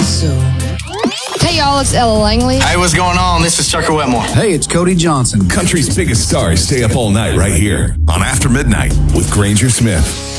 soon. Hey y'all, it's Ella Langley. Hey, what's going on? This is Tucker Wetmore. Hey, it's Cody Johnson. Country's biggest stars stay up all night right here on After Midnight with Granger Smith.